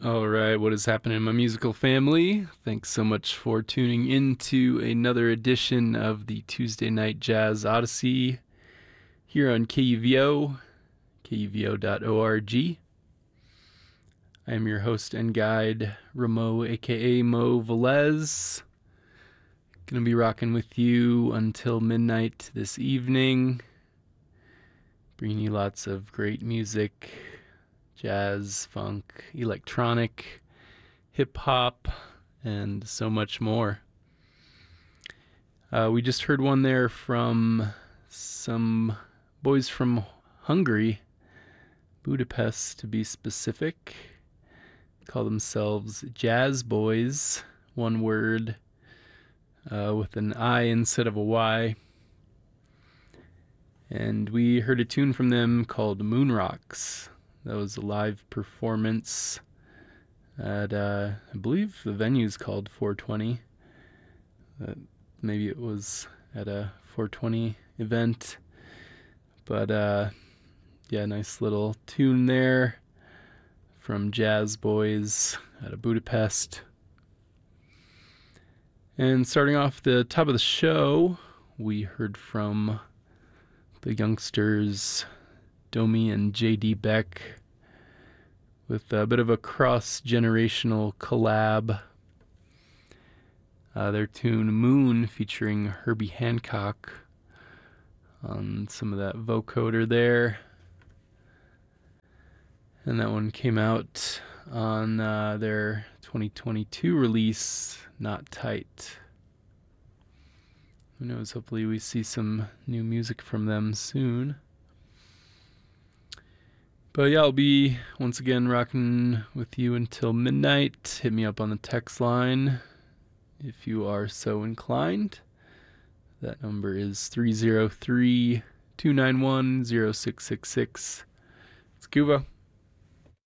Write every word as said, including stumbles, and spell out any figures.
All right, what is happening, my musical family? Thanks so much for tuning in to another edition of the Tuesday Night Jazz Odyssey here on K U V O, K U V O dot org. I am your host and guide, Ramo, aka Mo Velez. Gonna be rocking with you until midnight this evening, bringing you lots of great music. Jazz, funk, electronic, hip-hop, and so much more. Uh, we just heard one there from some boys from Hungary, Budapest to be specific. Call themselves Jazz Boys, one word uh, with an I instead of a Y. And we heard a tune from them called Moon Rocks. That was a live performance at, uh, I believe the venue's called four twenty. Uh, maybe it was at a four twenty event. But, uh, yeah, nice little tune there from Jazz Boys out of Budapest. And starting off the top of the show, we heard from the youngsters Domi and J D Beck with a bit of a cross-generational collab. Uh, their tune Moon featuring Herbie Hancock on some of that vocoder there. And that one came out on uh, their twenty twenty-two release, Not Tight. Who knows, hopefully we see some new music from them soon. But yeah, I'll be once again rocking with you until midnight. Hit me up on the text line if you are so inclined. That number is three oh three, two nine one, oh six six six. It's Cuba.